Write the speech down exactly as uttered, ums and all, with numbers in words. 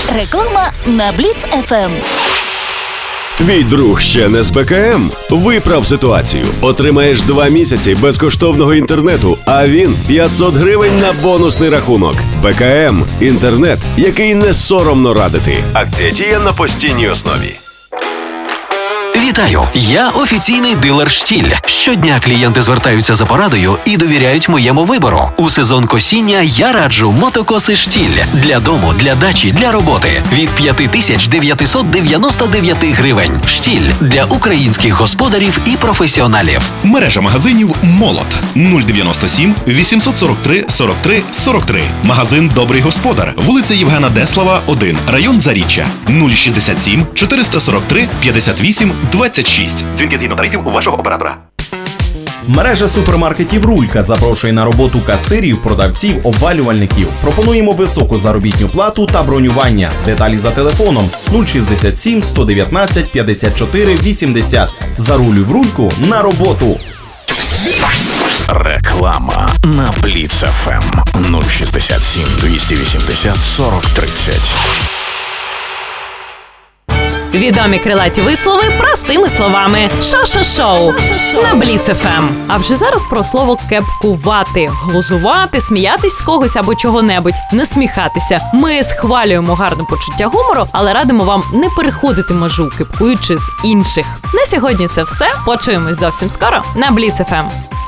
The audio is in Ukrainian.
Реклама на Бліц еф ем. Твій друг ще не з Бе Ка Ем? Виправ ситуацію. Отримаєш два місяці безкоштовного інтернету, а він п'ятсот гривень на бонусний рахунок. Бе Ка Ем – інтернет, який не соромно радити. Акція діє на постійній основі. Вітаю! Я офіційний дилер «Штіль». Щодня клієнти звертаються за порадою і довіряють моєму вибору. У сезон косіння я раджу мотокоси «Штіль» для дому, для дачі, для роботи від п'ять тисяч дев'ятсот дев'яносто дев'ять гривень. «Штіль» для українських господарів і професіоналів. Мережа магазинів «Молот» нуль дев'яносто сім вісімсот сорок три сорок три сорок три. Магазин «Добрий господар», вулиця Євгена Деслава, один, район Заріччя. нуль шістдесят сім чотириста сорок три п'ятдесят вісім двадцять шість. Дзвінки згідно тарифів у вашого оператора. Мережа супермаркетів «Рулька» запрошує на роботу касирів, продавців, обвалювальників. Пропонуємо високу заробітну плату та бронювання. Деталі за телефоном нуль шістдесят сім сто дев'ятнадцять п'ятдесят чотири вісімдесят. Зарулюй в «Рульку» на роботу. Реклама на Бліц еф ем нуль шістдесят сім двісті вісімдесят сорок тридцять. Відомі крилаті вислови простими словами. Шо-шо-шоу на Бліц еф ем. А вже зараз про слово кепкувати. Глузувати, сміятись з когось або чого-небудь. Не сміхатися. Ми схвалюємо гарне почуття гумору, але радимо вам не переходити межу, кепкуючи з інших. На сьогодні це все. Почуємось зовсім скоро на Бліц еф ем.